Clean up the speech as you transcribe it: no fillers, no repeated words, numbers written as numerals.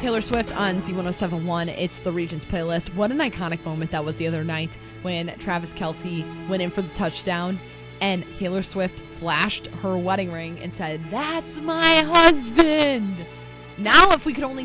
Taylor Swift on Z1071. It's the Regions playlist. What an iconic moment that was the other night when Travis Kelce went in for the touchdown and Taylor Swift flashed her wedding ring and said, "That's my husband." Now, if we could only